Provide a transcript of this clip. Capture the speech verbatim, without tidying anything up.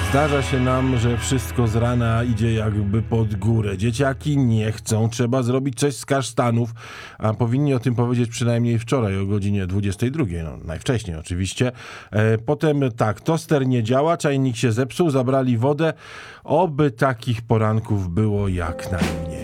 Zdarza się nam, że wszystko z rana idzie jakby pod górę. Dzieciaki nie chcą, trzeba zrobić coś z kasztanów, a powinni o tym powiedzieć przynajmniej wczoraj o godzinie dwudziestej drugiej, no najwcześniej oczywiście. E, potem tak, toster nie działa, czajnik się zepsuł, zabrali wodę. Oby takich poranków było jak najmniej.